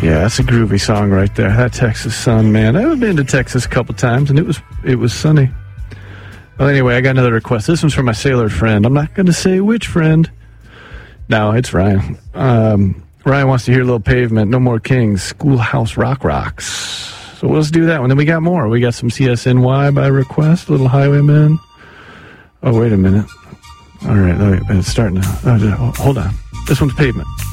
Yeah, that's a groovy song right there. That Texas sun, man. I've been to Texas a couple times, and it was sunny. Well, anyway, I got another request. This one's from my sailor friend. I'm not going to say which friend. No, it's Ryan. Ryan wants to hear Little Pavement, No More Kings, Schoolhouse Rock Rocks. So let's do that one. Then we got more. We got some CSNY by request, Little Highwaymen. Oh, wait a minute. All right, it's starting to... hold on. This one's Pavement.